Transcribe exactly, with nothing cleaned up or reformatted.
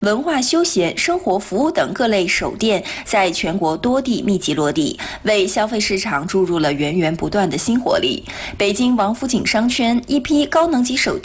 文化休闲、生活服务等各类手店在全国多地密集落地，为消费市场注入了源源不断的新活力。北京王府井商圈一批高能级手店